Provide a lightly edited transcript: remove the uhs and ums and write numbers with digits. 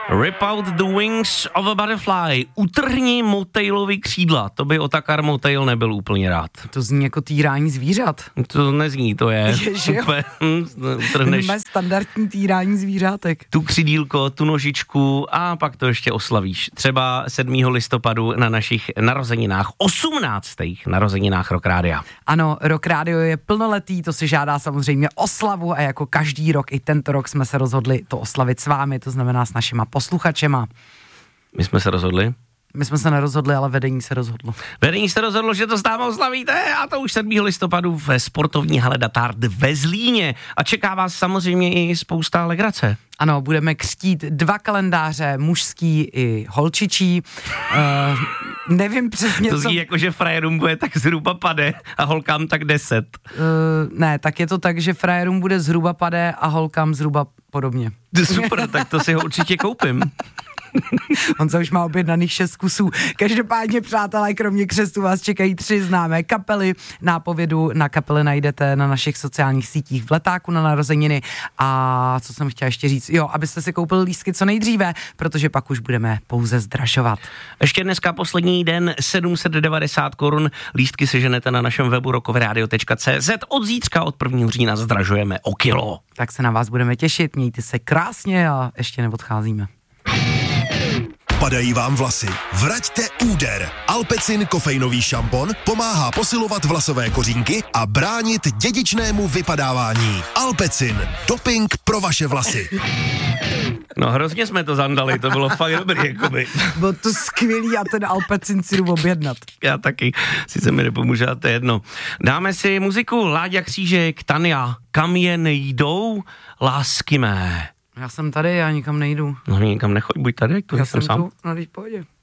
Rip out the wings of a butterfly. Utrhni motejlovi křídla. To by Otakar Motejl nebyl úplně rád. To zní jako týrání zvířat. To nezní, to je. Utrhneš standardní týrání zvířátek. tu křidílko, tu nožičku a pak to ještě oslavíš. Třeba 7. listopadu na našich narozeninách, 18. narozeninách Rock Rádia. Ano, Rock Radio je plnoletý, to si žádá samozřejmě oslavu a jako každý rok i tento rok jsme se rozhodli to oslavit s vámi, to znamená s našima posluchačema. My jsme se rozhodli? My jsme se nerozhodli, ale vedení se rozhodlo. Vedení se rozhodlo, že to s námi oslavíte a to už 7. listopadu ve sportovní hale Datard ve Zlíně. A čeká vás samozřejmě i spousta legrace. Ano, budeme křtít 2 kalendáře, mužský i holčičí. Nevím přesně, to zní jako, že frajerům bude tak zhruba pade a holkám tak 10. Ne, tak je to tak, že frajerům bude zhruba pade a holkám zhruba podobně. Super, tak to si ho určitě koupím. On se už má objednaných 6 kusů. Každopádně, přátelé, kromě křestu vás čekají 3 známé kapely. Nápovědu na kapely najdete na našich sociálních sítích v letáku na narozeniny. A co jsem chtěla ještě říct? Jo, abyste si koupili lístky co nejdříve, protože pak už budeme pouze zdražovat. Ještě dneska poslední den, 790 korun. Lístky seženete na našem webu rockovyradio.cz. Od zítřka, od 1. října zdražujeme o kilo. Tak se na vás budeme těšit, mějte se krásně a ještě neodcházíme. Padají vám vlasy? Vraťte úder. Alpecin kofeinový šampon pomáhá posilovat vlasové kořínky a bránit dědičnému vypadávání. Alpecin. Doping pro vaše vlasy. No hrozně jsme to zandali, to bylo fakt dobrý, jakoby. Bylo to skvělý a ten Alpecin si jdu objednat. Já taky, sice mi nepomůže, to je jedno. Dáme si muziku, Láďa Křížek, Tania, kam jen jdou lásky mé. Já jsem tady, já nikam nejdu. No nikam nechoď, buď tady, tu Já jsem sám. tu, no teď pohodě.